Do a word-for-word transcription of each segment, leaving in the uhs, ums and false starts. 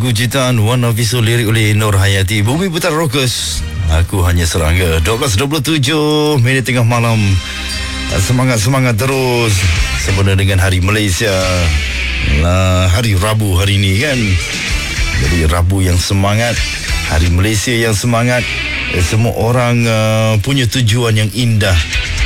lagu ciptaan One Official, lirik oleh Nur Hayati, Bumi Putar Rockers, Aku Hanya Serangga. dua belas dua puluh tujuh minit tengah malam. Semangat-semangat terus sempena dengan Hari Malaysia, lah, hari Rabu hari ini kan. Jadi Rabu yang semangat, Hari Malaysia yang semangat. eh, Semua orang uh, punya tujuan yang indah,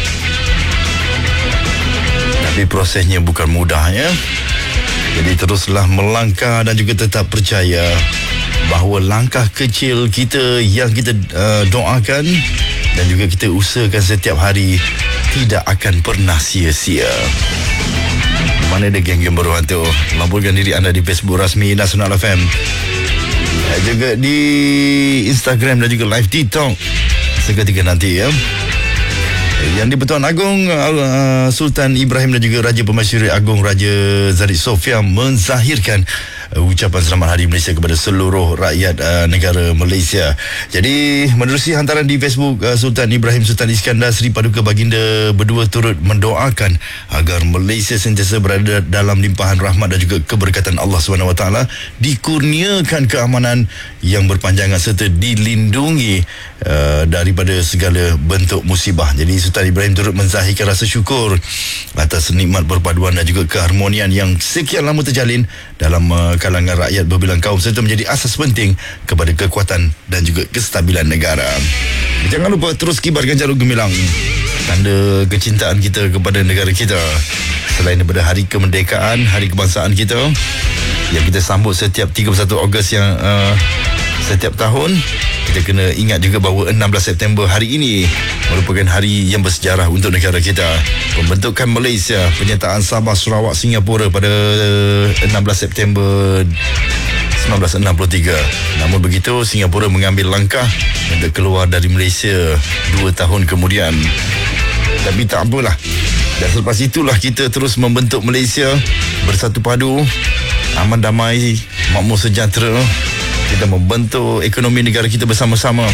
tapi prosesnya bukan mudah ya. Jadi teruslah melangkah dan juga tetap percaya bahawa langkah kecil kita yang kita uh, doakan dan juga kita usahakan setiap hari tidak akan pernah sia-sia. Mana ada geng-geng baru hantu? Laporkan diri anda di Facebook rasmi Nasional F M, juga di Instagram dan juga live TikTok seketika nanti ya. Yang di-Pertuan Agong uh, Sultan Ibrahim dan juga Raja Pemasyuri Agong Raja Zarif Sofia menzahirkan uh, ucapan selamat Hari Malaysia kepada seluruh rakyat uh, negara Malaysia. Jadi menerusi hantaran di Facebook, uh, Sultan Ibrahim Sultan Iskandar Seri Paduka Baginda berdua turut mendoakan agar Malaysia sentiasa berada dalam limpahan rahmat dan juga keberkatan Allah subhanahu wa taala, dikurniakan keamanan yang berpanjangan serta dilindungi uh, daripada segala bentuk musibah. Jadi Sultan Ibrahim turut menzahirkan rasa syukur atas nikmat perpaduan dan juga keharmonian yang sekian lama terjalin dalam uh, kalangan rakyat berbilang kaum, serta menjadi asas penting kepada kekuatan dan juga kestabilan negara. Jangan lupa terus kibarkan jarum gemilang, tanda kecintaan kita kepada negara kita. Selain daripada Hari Kemerdekaan, Hari Kebangsaan kita yang kita sambut setiap tiga puluh satu Ogos yang uh, setiap tahun, kita kena ingat juga bahawa enam belas September hari ini merupakan hari yang bersejarah untuk negara kita. Pembentukan Malaysia, penyertaan Sabah, Sarawak, Singapura pada enam belas September seribu sembilan ratus enam puluh tiga. Namun begitu, Singapura mengambil langkah untuk keluar dari Malaysia dua tahun kemudian. Tapi tak apalah. Dan selepas itulah kita terus membentuk Malaysia bersatu padu, aman damai, makmur sejahtera. Kita membentuk ekonomi negara kita bersama-sama.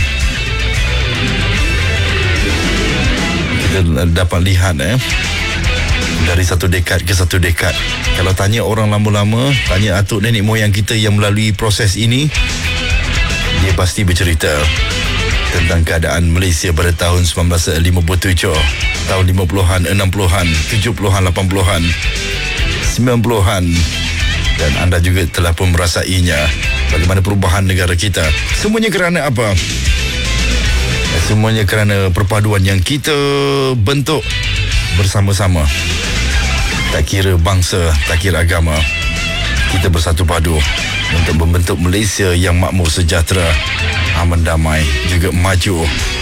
Kita dapat lihat eh, dari satu dekad ke satu dekad. Kalau tanya orang lama-lama, tanya atuk nenek moyang kita yang melalui proses ini, dia pasti bercerita tentang keadaan Malaysia pada tahun seribu sembilan ratus lima puluh tujuh, tahun lima puluhan, enam puluhan, tujuh puluhan, lapan puluhan, sembilan puluhan. Dan anda juga telah pun merasainya, bagaimana perubahan negara kita. Semuanya kerana apa? Semuanya kerana perpaduan yang kita bentuk bersama-sama. Tak kira bangsa, tak kira agama, kita bersatu padu untuk membentuk Malaysia yang makmur sejahtera, aman damai, juga maju.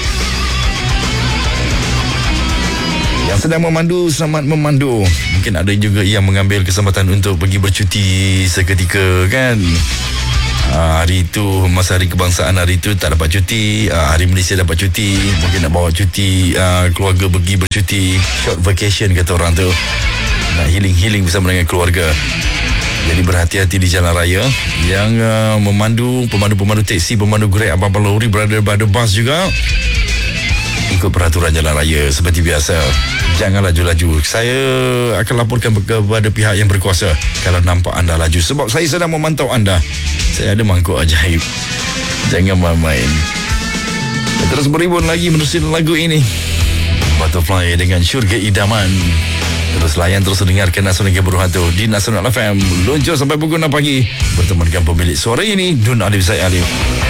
Yang sedang memandu, selamat memandu. Mungkin ada juga yang mengambil kesempatan untuk pergi bercuti seketika kan. Uh, hari itu, masa Hari Kebangsaan, hari itu tak dapat cuti. uh, Hari Malaysia dapat cuti. Mungkin nak bawa cuti, uh, keluarga pergi bercuti, short vacation kata orang tu, nak healing-healing bersama dengan keluarga. Jadi berhati-hati di jalan raya. Yang uh, memandu, pemandu-pemandu teksi, pemandu Grab, apa-apa lori, berada pada bas juga, ikut peraturan jalan raya seperti biasa. Jangan laju-laju. Saya akan laporkan kepada pihak yang berkuasa kalau nampak anda laju, sebab saya sedang memantau anda. Saya ada mangkuk ajaib. Jangan main-main. Terus beribun lagi menerusi lagu ini, Butterfly dengan Syurga Idaman. Terus layan, terus dengarkan Nasional Geberu Hantu di Nasional F M. Luncur sampai pukul enam pagi bertemu dengan pemilik suara ini, Dun Alif Zaid Alif.